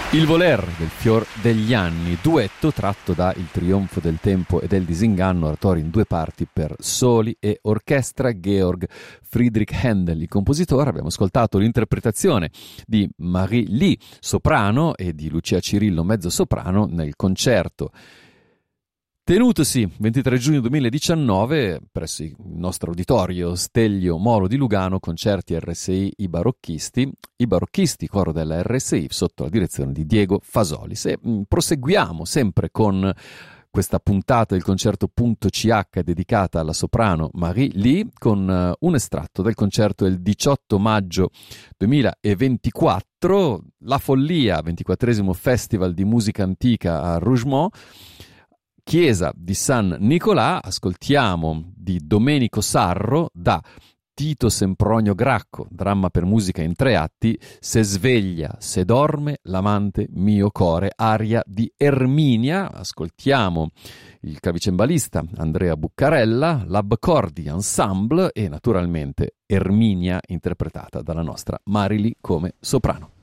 Il voler del fior degli anni, duetto tratto da Il trionfo del tempo e del disinganno, oratorio in due parti per soli e orchestra, Georg Friedrich Händel, il compositore. Abbiamo ascoltato l'interpretazione di Marie Lee, soprano, e di Lucia Cirillo, mezzo soprano, nel concerto tenutosi 23 giugno 2019 presso il nostro auditorio Stelvio Moro di Lugano, concerti RSI I Barocchisti, coro della RSI, sotto la direzione di Diego Fasolis. E proseguiamo sempre con questa puntata del concerto.ch dedicata alla soprano Marie Lee, con un estratto del concerto del 18 maggio 2024, La Follia, 24esimo Festival di Musica Antica a Rougemont, Chiesa di San Nicolà. Ascoltiamo di Domenico Sarro da Tito Sempronio Gracco, dramma per musica in 3 atti, Se sveglia, se dorme, l'amante mio core, aria di Erminia. Ascoltiamo il clavicembalista Andrea Buccarella, l'Abcordi Ensemble e naturalmente Erminia interpretata dalla nostra Marie Lee come soprano.